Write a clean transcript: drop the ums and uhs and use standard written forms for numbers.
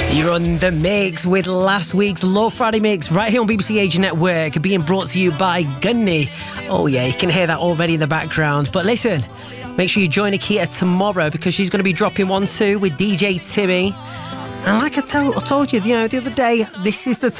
You're on the mix with last week's Love Friday mix right here on BBC Asian Network, being brought to you by Gunny. Oh yeah, you can hear that already in the background. But listen, make sure you join Akita tomorrow because she's going to be dropping 1-2 with DJ Timmy. And like I told you, the other day, this is the